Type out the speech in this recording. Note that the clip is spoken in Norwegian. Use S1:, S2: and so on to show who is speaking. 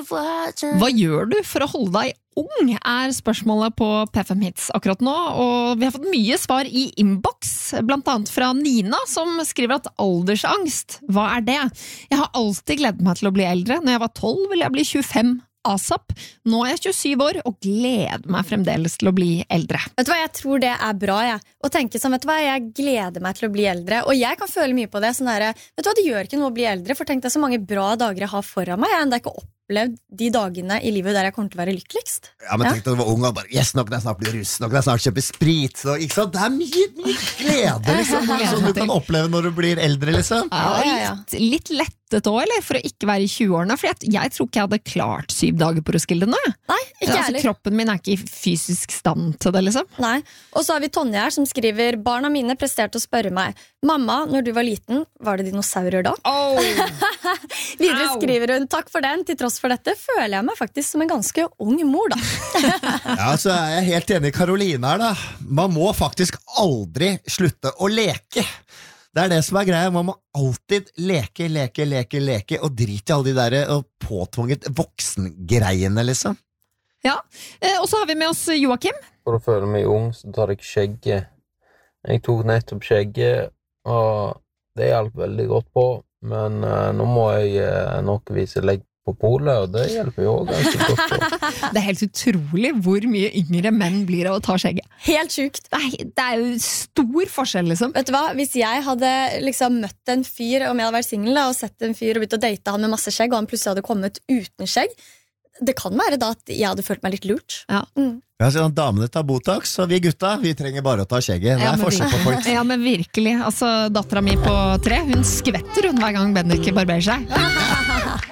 S1: Hva gjør du for å holde deg ung, spørsmålet på P5 Hits akkurat nå, og vi har fått mye svar i inbox, blant annet fra Nina, som skriver at aldersangst, hva det? Jeg har alltid gledet meg til å bli eldre. Når jeg var 12 ville jeg bli 25 ASAP. Nå jeg 27 år og gleder meg fremdeles til å bli eldre.
S2: Vet du hva, jeg tror det bra, å tenke sånn, vet du hva, jeg gleder meg til å bli eldre, og jeg kan føle mye på det, sånn der, vet du hva, det gjør ikke noe å bli eldre, for tenk deg så mange bra dager jeg har foran meg, jeg har enda ikke opplevd de dagene i livet der jeg kommer til å være lykkeligst.
S3: Ja, men tenk deg du var ung og bare, yes, nå kan jeg snart bli russ, nå kan jeg snart kjøpe sprit, så, ikke sant? Det mye glede, liksom, som du kan oppleve når du blir eldre, liksom.
S1: Ja. Litt lettet også, eller? For å ikke være i 20-årene, for jeg tror ikke jeg hadde klart 7 dager på Roskilde nå.
S2: Nei, ikke heller.
S1: Kroppen min ikke i fysisk stand til det, liksom.
S2: Nei, og så har vi Tonje her som skriver, barna mine presterte å spørre meg, mamma, når du var liten, var det dinosaurer da? Videre skriver hun, takk for den, til tross for dette føler jeg meg faktisk som en ganske ung mor da.
S3: Ja, så jeg helt enig i Karoline her da. Man må faktisk aldri slutte å leke. Det det som greia, man må alltid leke, og drite i alle de der påtvunget voksengreiene, liksom.
S1: Ja, og så har vi med oss Joakim.
S4: For å føle meg ung, så tar jeg skjegget. Jeg tok nettopp skjegget, og det hjalp veldig godt på, men nå må jeg nok vise legg på polet, og det hjelper jo også ganske godt på.
S1: Det helt utrolig hvor mye yngre menn blir av å ta skjegget.
S2: Helt sjukt.
S1: Det jo stor forskjell, liksom.
S2: Vet du hva, hvis jeg hadde liksom møtt en fyr, om jeg hadde vært single da, og sett en fyr og begynt å date han med masse skjegg, og han plutselig hadde kommet uten skjegg, det kan være da at jeg hadde følt meg litt lurt.
S1: Ja.
S3: Ja, så damene tar Botox, og vi gutta, vi trenger bare å ta skjegget. Det forskjell på folk.
S1: Ja, men virkelig. Altså, datteren min på 3, hun skvetter hver gang Bendik barberer seg.